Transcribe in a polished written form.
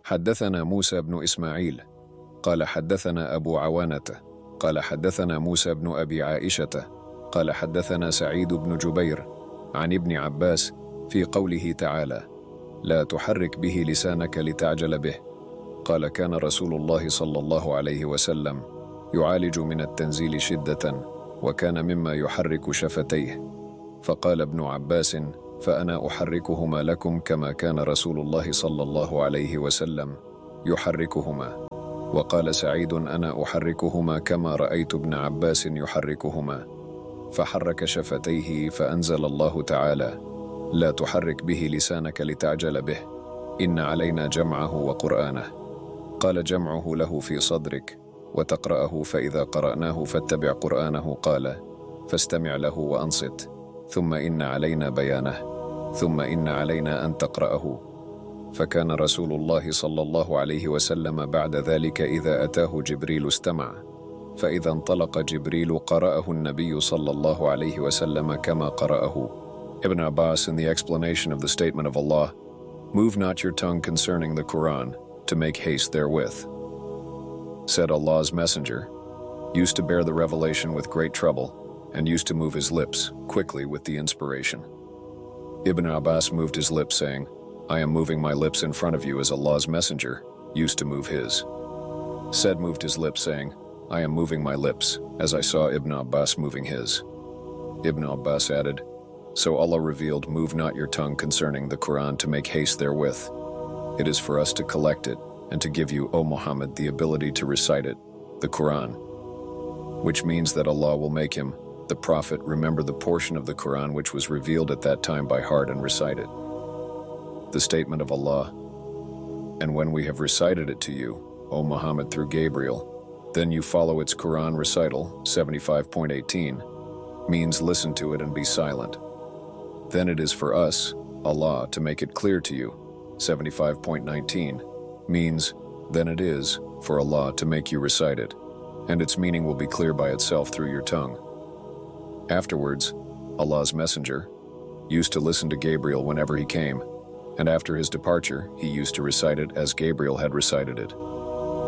حدثنا موسى بن إسماعيل قال حدثنا أبو عوانة قال حدثنا موسى بن أبي عائشة قال حدثنا سعيد بن جبير عن ابن عباس في قوله تعالى: لا تحرك به لسانك لتعجل به. قال: كان رسول الله صلى الله عليه وسلم يعالج من التنزيل شدة، وكان مما يحرك شفتيه. فقال ابن عباس: فأنا أحركهما لكم كما كان رسول الله صلى الله عليه وسلم يحركهما. وقال سعيد: أنا أحركهما كما رأيت ابن عباس يحركهما. فحرك شفتيه فأنزل الله تعالى: لا تحرك به لسانك لتعجل به، إن علينا جمعه وقرآنه. قال: جمعه له في صدرك، وتقرأه فإذا قرأناه فاتبع قرآنه. قال: فاستمع له وأنصت، ثم إن علينا بيانه، ثم إن علينا أن تقرأه. فكان رسول الله صلى الله عليه وسلم بعد ذلك إذا أتاه جبريل استمع، فإذا انطلق جبريل قرأه النبي صلى الله عليه وسلم كما قرأه. Ibn Abbas, in the explanation of the statement of Allah, "Move not your tongue concerning the Quran, to make haste therewith," said Allah's Messenger, used to bear the revelation with great trouble, and used to move his lips quickly with the inspiration. Ibn Abbas moved his lips, saying, "I am moving my lips in front of you," as Allah's Messenger used to move his. Said moved his lips, saying, "I am moving my lips," as I saw Ibn Abbas moving his. Ibn Abbas added, "So Allah revealed, move not your tongue concerning the Quran to make haste therewith. It is for us to collect it, and to give you, O Muhammad, the ability to recite it, the Quran." Which means that Allah will make him, the Prophet, remember the portion of the Quran which was revealed at that time by heart and recite it. The statement of Allah: "And when we have recited it to you, O Muhammad, through Gabriel, then you follow its Quran recital," 75.18, means listen to it and be silent. "Then it is for us, Allah, to make it clear to you," 75.19, means then it is for Allah to make you recite it, and its meaning will be clear by itself through your tongue. Afterwards, Allah's Messenger used to listen to Gabriel whenever he came, and after his departure, he used to recite it as Gabriel had recited it.